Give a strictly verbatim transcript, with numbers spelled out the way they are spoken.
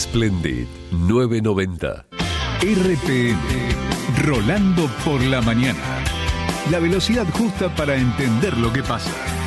Splendid nueve noventa. R P M, Rolando por la mañana. La velocidad justa para entender lo que pasa.